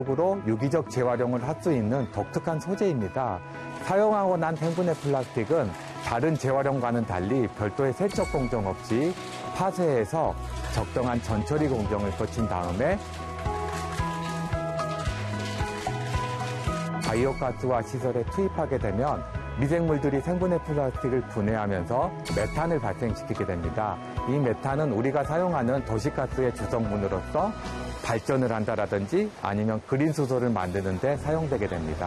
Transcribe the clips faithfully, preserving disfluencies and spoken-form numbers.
으로 유기적 재활용을 할 수 있는 독특한 소재입니다. 사용하고 난 생분해 플라스틱은 다른 재활용과는 달리 별도의 세척 공정 없이 파쇄해서 적정한 전처리 공정을 거친 다음에 바이오가스화 시설에 투입하게 되면 미생물들이 생분해 플라스틱을 분해하면서 메탄을 발생시키게 됩니다. 이 메탄은 우리가 사용하는 도시가스의 주성분으로서 발전을 한다라든지 아니면 그린 수소를 만드는 데 사용되게 됩니다.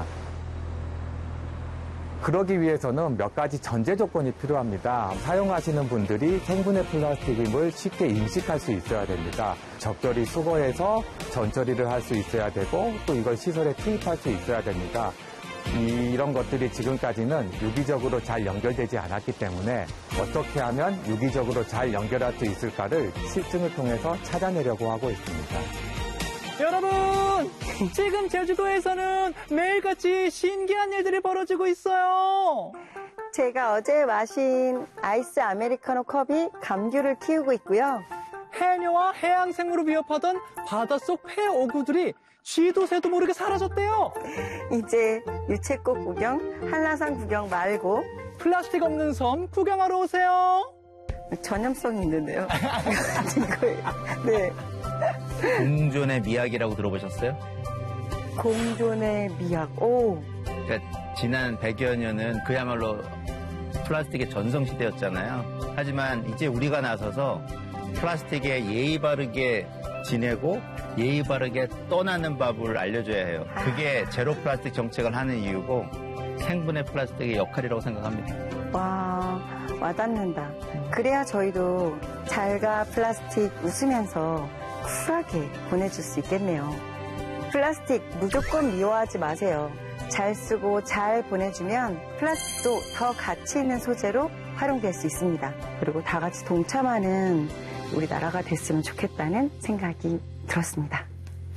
그러기 위해서는 몇 가지 전제 조건이 필요합니다. 사용하시는 분들이 생분해 플라스틱임을 쉽게 인식할 수 있어야 됩니다. 적절히 수거해서 전처리를 할 수 있어야 되고 또 이걸 시설에 투입할 수 있어야 됩니다. 이런 것들이 지금까지는 유기적으로 잘 연결되지 않았기 때문에 어떻게 하면 유기적으로 잘 연결할 수 있을까를 실증을 통해서 찾아내려고 하고 있습니다. 여러분, 지금 제주도에서는 매일같이 신기한 일들이 벌어지고 있어요. 제가 어제 마신 아이스 아메리카노 컵이 감귤을 키우고 있고요. 해녀와 해양 생물을 위협하던 바닷속 폐어구들이 쥐도 새도 모르게 사라졌대요. 이제 유채꽃 구경, 한라산 구경 말고 플라스틱 없는 섬 구경하러 오세요. 전염성이 있는데요. 이거예요. 네. 공존의 미학이라고 들어보셨어요? 공존의 미학. 오. 그러니까 지난 백여 년은 그야말로 플라스틱의 전성시대였잖아요. 하지만 이제 우리가 나서서 플라스틱에 예의 바르게 지내고 예의 바르게 떠나는 법을 알려줘야 해요. 그게 제로 플라스틱 정책을 하는 이유고 생분해 플라스틱의 역할이라고 생각합니다. 와, 와닿는다. 그래야 저희도 잘가 플라스틱 웃으면서 쿨하게 보내줄 수 있겠네요. 플라스틱 무조건 미워하지 마세요. 잘 쓰고 잘 보내주면 플라스틱도 더 가치 있는 소재로 활용될 수 있습니다. 그리고 다 같이 동참하는 우리 나라가 됐으면 좋겠다는 생각이 들었습니다.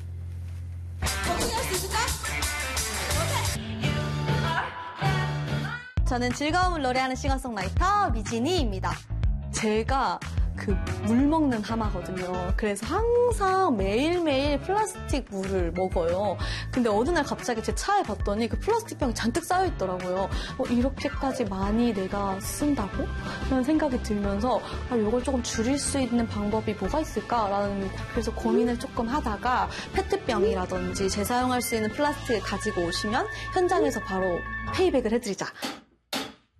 저는 즐거움을 노래하는 싱어송라이터 미진이입니다. 제가 그 물 먹는 하마거든요. 그래서 항상 매일매일 플라스틱 물을 먹어요. 근데 어느 날 갑자기 제 차에 봤더니 그 플라스틱 병이 잔뜩 쌓여있더라고요. 어, 이렇게까지 많이 내가 쓴다고? 라는 생각이 들면서 아, 이걸 조금 줄일 수 있는 방법이 뭐가 있을까라는 그래서 고민을 조금 하다가 페트병이라든지 재사용할 수 있는 플라스틱을 가지고 오시면 현장에서 바로 페이백을 해드리자.